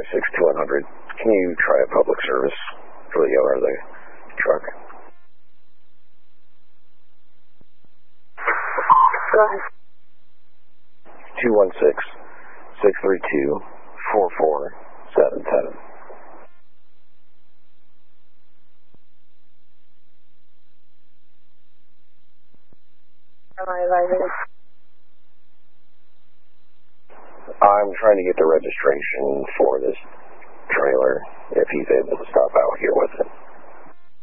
226-2100. Can you try a public service for the owner of the truck? Go ahead. 216-632-4477. Am I advising? I'm trying to get the registration for this trailer, if he's able to stop out here with it.